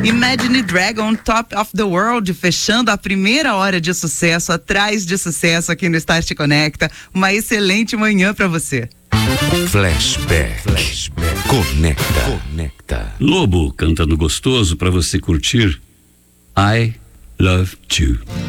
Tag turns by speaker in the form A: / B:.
A: Imagine Dragon, Top of the World, fechando a primeira hora de sucesso, atrás de sucesso aqui no Start Conecta. Uma excelente manhã pra você.
B: Flashback. Conecta.
C: Lobo cantando gostoso pra você curtir. I Love You.